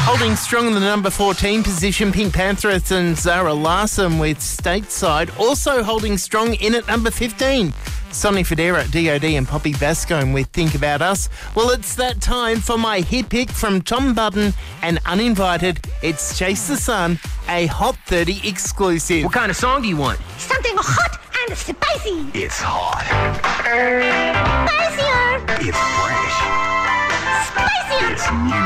Holding strong in the number 14 position, Pink Pantheress and Zara Larsson with Stateside. Also holding strong in at number 15. Sonny Fodera, DOD and Poppy Bascombe with Think About Us. Well, it's that time for my hit pick from Tom Budden and Uninvited. It's Chase the Sun, a Hot 30 exclusive. What kind of song do you want? Something hot and spicy. It's hot. Spicier. It's fresh. Spicier. It's new.